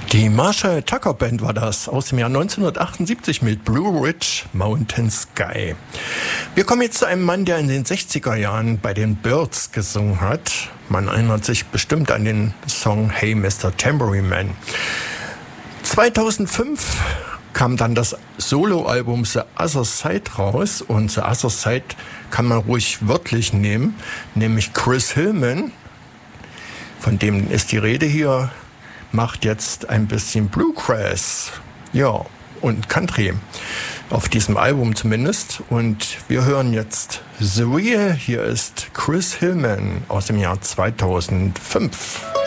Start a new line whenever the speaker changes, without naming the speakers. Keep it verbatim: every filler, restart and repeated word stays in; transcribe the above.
Die Marshall Tucker Band war das aus dem Jahr neunzehnhundertachtundsiebzig mit Blue Ridge Mountain Sky. Wir kommen jetzt zu einem Mann, der in den sechziger Jahren bei den Byrds gesungen hat. Man erinnert sich bestimmt an den Song Hey Mister Tambourine Man. zweitausendfünf kam dann das Soloalbum The Other Side raus, und The Other Side kann man ruhig wörtlich nehmen, nämlich Chris Hillman, von dem ist die Rede hier, macht jetzt ein bisschen Bluegrass, ja, und Country, auf diesem Album zumindest. Und wir hören jetzt The Real. Hier ist Chris Hillman aus dem Jahr zweitausendfünf.